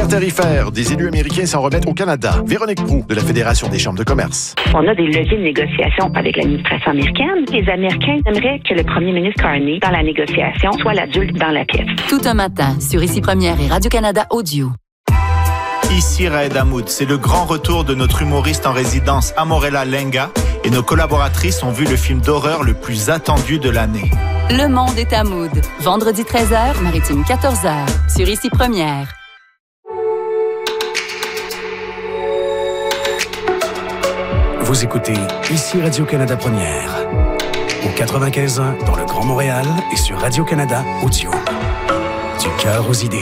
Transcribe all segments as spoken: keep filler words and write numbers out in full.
tarifaire. Des élus américains s'en remettent au Canada. Véronique Proulx, de la Fédération des chambres de commerce. On a des leviers de négociation avec l'administration américaine. Les Américains aimeraient que le premier ministre Carney, dans la négociation, soit l'adulte dans la pièce. Tout un matin, sur Ici Première et Radio-Canada Audio. Ici Raed Hamoud, c'est le grand retour de notre humoriste en résidence Amorella Lenga et nos collaboratrices ont vu le film d'horreur le plus attendu de l'année. Le monde est à Hamoud. Vendredi treize heures, Maritime quatorze heures, sur Ici Première. Vous écoutez Ici Radio-Canada Première, au quatre-vingt-quinze ans dans le Grand Montréal et sur Radio-Canada Audio. Du cœur aux idées.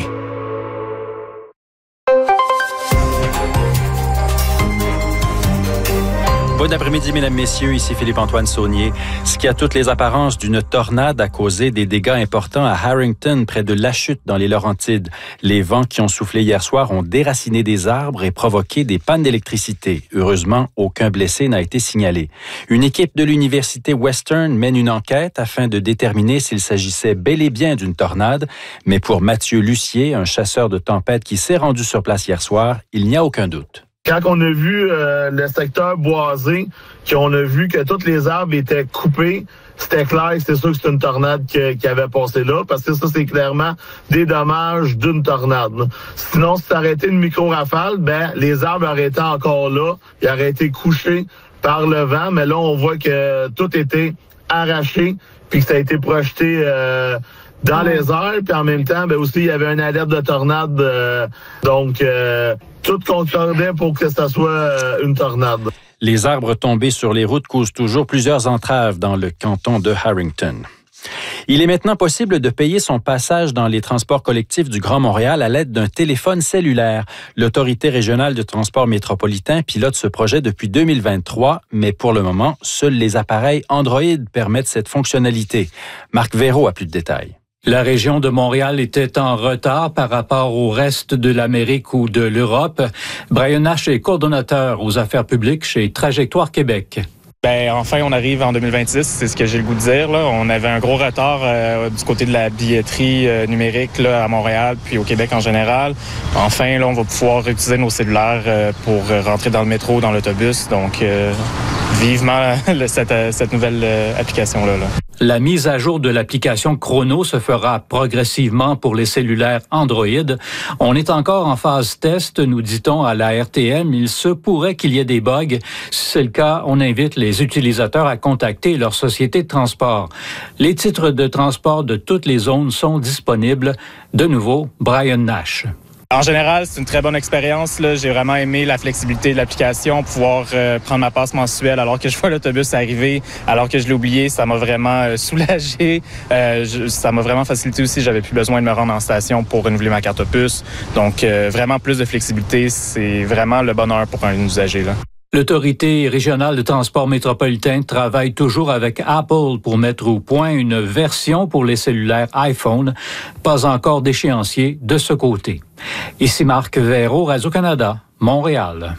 Bon après-midi, mesdames, messieurs, ici Philippe-Antoine Saunier. Ce qui a toutes les apparences d'une tornade a causé des dégâts importants à Harrington, près de Lachute, dans les Laurentides. Les vents qui ont soufflé hier soir ont déraciné des arbres et provoqué des pannes d'électricité. Heureusement, aucun blessé n'a été signalé. Une équipe de l'Université Western mène une enquête afin de déterminer s'il s'agissait bel et bien d'une tornade. Mais pour Mathieu Lucier, un chasseur de tempêtes qui s'est rendu sur place hier soir, il n'y a aucun doute. Quand on a vu euh, le secteur boisé, qu'on a vu que tous les arbres étaient coupés, c'était clair que c'était sûr que c'était une tornade qui, qui avait passé là, parce que ça, c'est clairement des dommages d'une tornade. Là. Sinon, si ça aurait été une micro-rafale, ben les arbres auraient été encore là, ils auraient été couchés par le vent, mais là, on voit que tout était arraché, puis que ça a été projeté euh, dans les airs, puis en même temps, ben aussi, il y avait une alerte de tornade, euh, donc... Euh, tout concordait pour que ça soit une tornade. Les arbres tombés sur les routes causent toujours plusieurs entraves dans le canton de Harrington. Il est maintenant possible de payer son passage dans les transports collectifs du Grand Montréal à l'aide d'un téléphone cellulaire. L'Autorité régionale de transport métropolitain pilote ce projet depuis deux mille vingt-trois, mais pour le moment, seuls les appareils Android permettent cette fonctionnalité. Marc Véraud a plus de détails. La région de Montréal était en retard par rapport au reste de l'Amérique ou de l'Europe. Brian Nash est coordonnateur aux affaires publiques chez Trajectoire Québec. Ben, enfin, on arrive en deux mille vingt-six, c'est ce que j'ai le goût de dire. Là. On avait un gros retard euh, du côté de la billetterie euh, numérique là, à Montréal, puis au Québec en général. Enfin, là, on va pouvoir utiliser nos cellulaires euh, pour rentrer dans le métro, dans l'autobus. Donc, euh, vivement là, cette, cette nouvelle euh, application-là. Là. La mise à jour de l'application Chrono se fera progressivement pour les cellulaires Android. On est encore en phase test, nous dit-on à la R T M. Il se pourrait qu'il y ait des bugs. Si c'est le cas, on invite les utilisateurs à contacter leur société de transport. Les titres de transport de toutes les zones sont disponibles. De nouveau, Brian Nash. En général, c'est une très bonne expérience. Là. J'ai vraiment aimé la flexibilité de l'application, pouvoir euh, prendre ma passe mensuelle alors que je vois l'autobus arriver, alors que je l'ai oublié. Ça m'a vraiment euh, soulagé. Euh, je, ça m'a vraiment facilité aussi. J'avais plus besoin de me rendre en station pour renouveler ma carte puce. Donc, euh, vraiment plus de flexibilité. C'est vraiment le bonheur pour un usager, là. L'Autorité régionale de transport métropolitain travaille toujours avec Apple pour mettre au point une version pour les cellulaires iPhone. Pas encore d'échéancier de ce côté. Ici Marc Véraud, Radio-Canada, Montréal.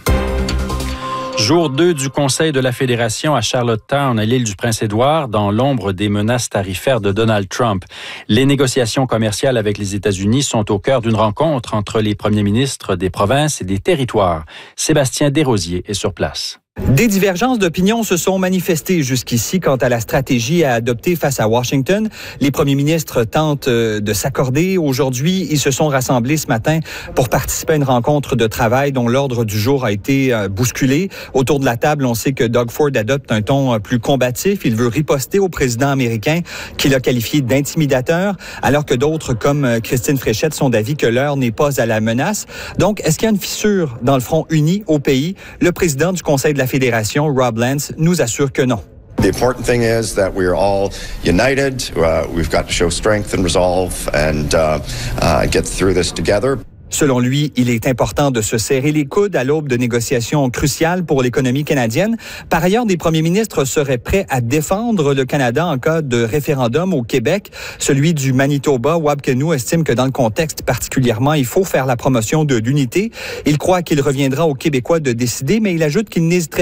Jour deux du Conseil de la Fédération à Charlottetown, à l'île du Prince-Édouard, dans l'ombre des menaces tarifaires de Donald Trump. Les négociations commerciales avec les États-Unis sont au cœur d'une rencontre entre les premiers ministres des provinces et des territoires. Sébastien Desrosiers est sur place. Des divergences d'opinion se sont manifestées jusqu'ici quant à la stratégie à adopter face à Washington. Les premiers ministres tentent de s'accorder. Aujourd'hui, ils se sont rassemblés ce matin pour participer à une rencontre de travail dont l'ordre du jour a été bousculé. Autour de la table, on sait que Doug Ford adopte un ton plus combatif. Il veut riposter au président américain qu'il a qualifié d'intimidateur, alors que d'autres, comme Christine Fréchette, sont d'avis que l'heure n'est pas à la menace. Donc, est-ce qu'il y a une fissure dans le front uni au pays? Le président du Conseil de la Fédération, Rob Lance, nous assure que non. The important thing is that we are all united. Uh, we've got to show strength and resolve and uh, uh, get through this together. Selon lui, il est important de se serrer les coudes à l'aube de négociations cruciales pour l'économie canadienne. Par ailleurs, des premiers ministres seraient prêts à défendre le Canada en cas de référendum au Québec. Celui du Manitoba, Wab Kinew, estime que dans le contexte particulièrement, il faut faire la promotion de l'unité. Il croit qu'il reviendra aux Québécois de décider, mais il ajoute qu'il n'hésiterait